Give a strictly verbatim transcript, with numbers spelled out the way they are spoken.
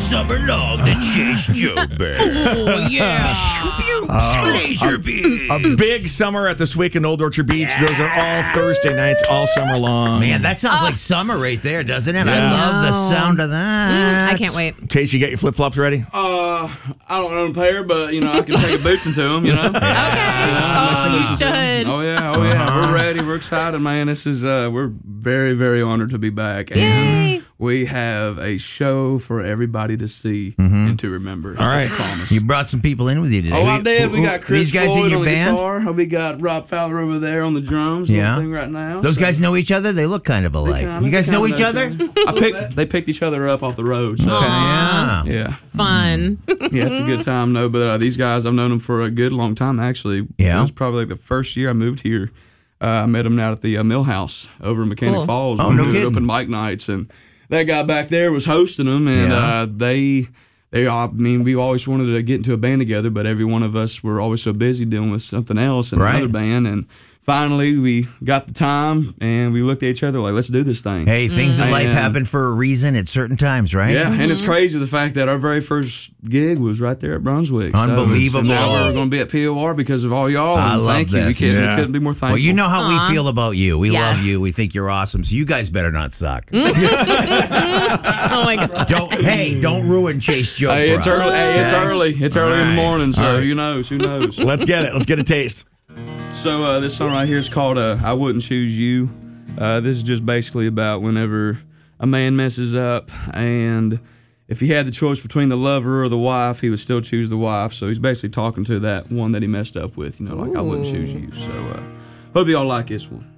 summer long, the Chase Joe Band. Oh, yeah. Laser beam. A big summer at this week in Old Orchard Beach. Those are all Thursday nights, all summer long. Man, that sounds like summer right there, doesn't it? Yeah. I love the sound of that. I can't wait. In case you get your flip-flops ready. Uh, I don't own a pair, but, you know, I can take a boots into them, you know? Okay. Oh, you should. Oh, yeah. Oh, yeah. We're ready. We're excited, man. This is, uh, we're very, very honored to be back. And Yay. we have a show for everybody to see and to remember. All right. That's a promise. You brought some people in with you today. Oh, I Who- did. We who- got Chris These guys Floyd in your on the band? guitar. We got Rob Fowler over there on the drums. Yeah. Little thing right now. Those So- guys know each other? They look kind of alike. kinda- You guys they know kinda each other? I picked. They picked each other up off the road. So Yeah. yeah, Fun. yeah, it's a good time. No, but uh, these guys, I've known them for a good long time. Actually, Yeah. it was probably like the first year I moved here. Uh, I met them out at the uh, Mill House over in Mechanic Cool. Falls. Oh, We no did kidding. open mic nights, and that guy back there was hosting them, and Yeah. uh, they. They, I mean, we always wanted to get into a band together, but every one of us were always so busy dealing with something else in Right. another band. And finally, we got the time, and we looked at each other like, let's do this thing. Hey, things in life And- happen for a reason at certain times, right? Yeah, and it's crazy the fact that our very first gig was right there at Brunswick. So it's- Unbelievable. and now we're going to be at P O R because of all y'all. I and love thank you. We this. couldn't, Yeah. we couldn't be more thankful. Well, you know how Aw. we feel about you. We Yes. love you. We think you're awesome. So you guys better not suck. Oh, my God. don't hey, don't ruin Chase Joe. Hey, for it's us. early. Hey, it's Okay? early. It's All early in the right. morning, so All right. who knows? Who knows? Let's get it. Let's get a taste. So uh, this song right here is called uh, "I Wouldn't Choose You." Uh, this is just basically about whenever a man messes up, and if he had the choice between the lover or the wife, he would still choose the wife. So he's basically talking to that one that he messed up with. You know, like I wouldn't choose you. So uh, hope y'all like this one.